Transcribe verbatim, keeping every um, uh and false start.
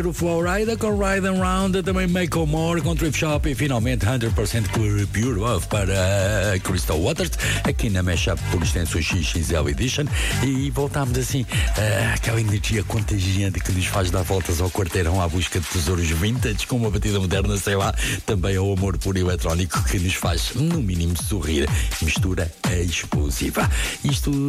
O Flowrider com Ride and Round, também Make or More com Thrift Shop e finalmente cem por cento Pure, Pure Love para Crystal Waters, aqui na Mashup por extensão X X L Edition. E voltámos assim, uh, aquela energia contagiante que nos faz dar voltas ao quarteirão à busca de tesouros vintage com uma batida moderna, sei lá, também ao amor puro eletrónico que nos faz, no mínimo, sorrir. Mistura explosiva. Isto